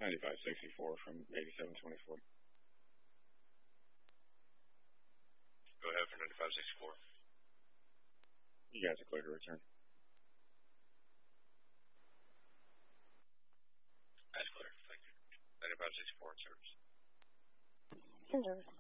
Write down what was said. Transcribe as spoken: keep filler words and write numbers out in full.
ninety-five sixty-four from eighty-seven twenty-four. Go ahead for ninety-five sixty-four. You guys are clear to return. That's clear. Thank you. ninety-five sixty-four in service. In service.